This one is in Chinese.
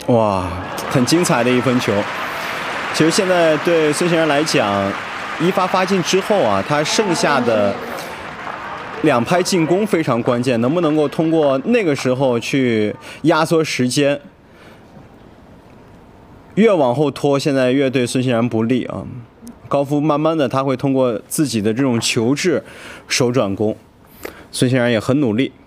哇，很精彩的一分球。其实现在对孙兴慜来讲，一发发进之后啊，他剩下的2拍进攻非常关键，能不能够通过那个时候去压缩时间？越往后拖，现在越对孙兴慜不利啊。高夫慢慢的他会通过自己的这种球质手转攻，孙兴慜也很努力。